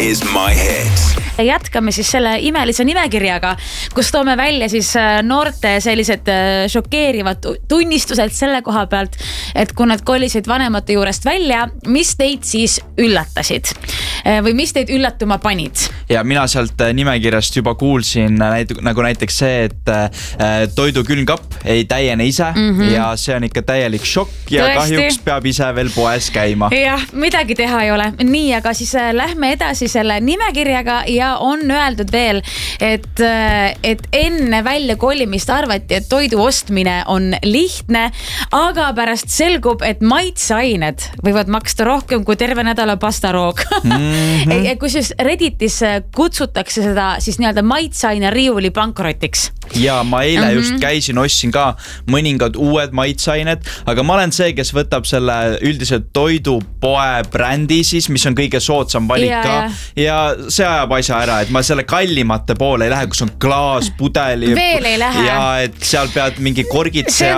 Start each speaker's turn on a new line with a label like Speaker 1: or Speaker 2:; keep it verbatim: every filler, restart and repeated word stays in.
Speaker 1: is my hit.
Speaker 2: Jätkame siis selle imelise nimekirjaga, kus toome välja siis noorte sellised šokeerivad tunnistused selle koha pealt, et kui nad kolisid vanemate juurest välja, mis teid siis üllatasid või mis teid üllatuma panid?
Speaker 3: Ja mina sealt nimekirjast juba kuulsin nagu näiteks see, et toidu külmkapp ei täiene ise mm-hmm. ja see on ikka täielik šokk ja Tõesti. Kahjuks peab ise veel poes käima.
Speaker 2: Jah, midagi teha ei ole. Nii, aga siis lähme edasi selle nimekirjaga ja on öeldud veel, et, et enne välja kolimist arvati, et toidu ostmine on lihtne, aga pärast selgub, et maitseained võivad maksta rohkem kui terve nädala pastaroog. Mm-hmm. Kui siis Redditis kutsutakse seda siis nii-öelda maitseaine riiuli pankrotiks.
Speaker 3: Ja ma eile mm-hmm. just käisin, ostsin ka mõningad uued maitseained, aga ma olen see, kes võtab selle üldiselt toidupoe brändi siis, mis on kõige soodsam valik ja, ka. Ja see ajab asja ära, et ma selle kallimate poole ei lähe, kus on klaas, pudeli.
Speaker 2: Veel ei lähe.
Speaker 3: Ja et seal pead mingi korgid
Speaker 2: see